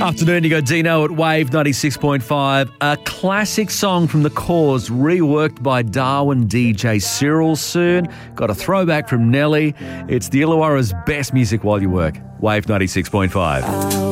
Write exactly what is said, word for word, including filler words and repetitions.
Afternoon, you got Dino at Wave ninety-six point five. A classic song from The Cause, reworked by Darwin D J Cyril soon. Got a throwback from Nelly. It's the Illawarra's best music while you work. Wave ninety-six point five.